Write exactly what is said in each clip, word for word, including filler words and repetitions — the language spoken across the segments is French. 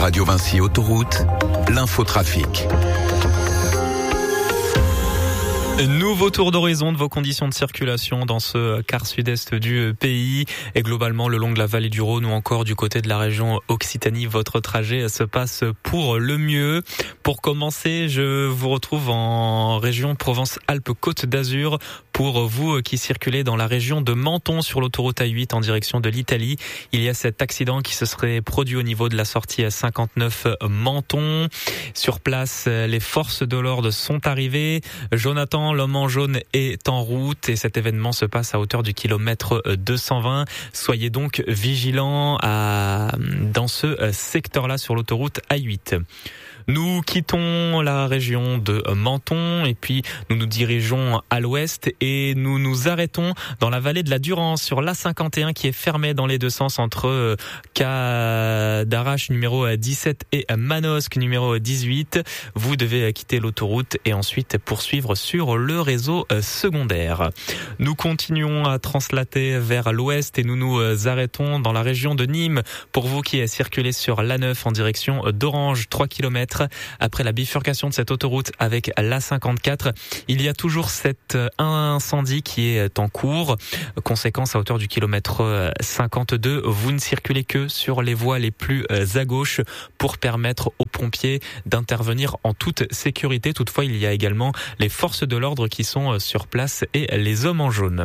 Radio Vinci Autoroute, l'infotrafic. Nouveau tour d'horizon de vos conditions de circulation dans ce quart sud-est du pays et globalement le long de la vallée du Rhône ou encore du côté de la région Occitanie. Votre trajet se passe pour le mieux. Pour commencer, je vous retrouve en région Provence-Alpes-Côte d'Azur pour vous qui circulez dans la région de Menton sur l'autoroute A huit en direction de l'Italie. Il y a cet accident qui se serait produit au niveau de la sortie à cinquante-neuf Menton. Sur place, les forces de l'ordre sont arrivées. Jonathan, l'homme en jaune, est en route et cet événement se passe à hauteur du kilomètre deux cent vingt. Soyez donc vigilants à, dans ce secteur-là sur l'autoroute A huit. Nous quittons la région de Menton et puis nous nous dirigeons à l'ouest et nous nous arrêtons dans la vallée de la Durance sur l'A cinquante et un qui est fermée dans les deux sens entre Cadarache numéro dix-sept et Manosque numéro dix-huit. Vous devez quitter l'autoroute et ensuite poursuivre sur le réseau secondaire. Nous continuons à translater vers l'ouest et nous nous arrêtons dans la région de Nîmes pour vous qui circulez sur l'A neuf en direction d'Orange, trois kilomètres. Après la bifurcation de cette autoroute avec l'A cinquante-quatre, il y a toujours cet incendie qui est en cours. Conséquence à hauteur du kilomètre cinquante-deux, vous ne circulez que sur les voies les plus à gauche pour permettre aux pompiers d'intervenir en toute sécurité. Toutefois, il y a également les forces de l'ordre qui sont sur place et les hommes en jaune.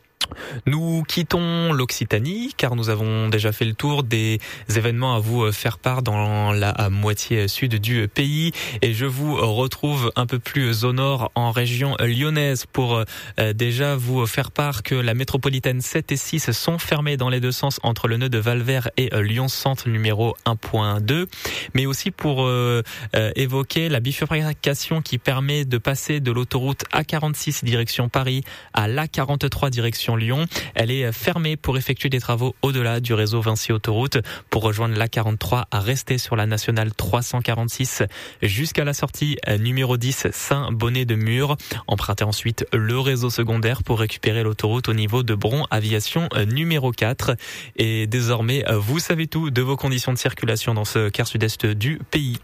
Nous quittons l'Occitanie car nous avons déjà fait le tour des événements à vous faire part dans la moitié sud du pays et je vous retrouve un peu plus au nord en région lyonnaise pour déjà vous faire part que la métropolitaine sept et six sont fermées dans les deux sens entre le nœud de Valvert et Lyon Centre numéro un point deux, mais aussi pour euh, évoquer la bifurcation qui permet de passer de l'autoroute A quarante-six direction Paris à l'A quarante-trois direction Lyon. Elle est fermée pour effectuer des travaux au-delà du réseau Vinci Autoroute. Pour rejoindre l'A quarante-trois, à rester sur la nationale trois cent quarante-six jusqu'à la sortie numéro dix Saint-Bonnet-de-Mur. Empruntez ensuite le réseau secondaire pour récupérer l'autoroute au niveau de Bron Aviation numéro quatre. Et désormais, vous savez tout de vos conditions de circulation dans ce quart sud-est du pays.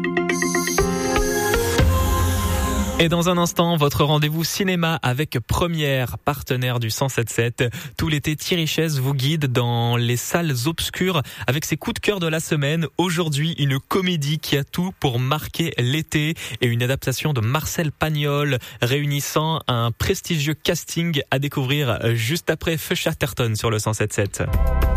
Et dans un instant, votre rendez-vous cinéma avec Première, partenaire du cent sept sept. Tout l'été, Thierry Chaise vous guide dans les salles obscures avec ses coups de cœur de la semaine. Aujourd'hui, une comédie qui a tout pour marquer l'été et une adaptation de Marcel Pagnol réunissant un prestigieux casting à découvrir juste après Feu Chatterton sur le cent sept sept.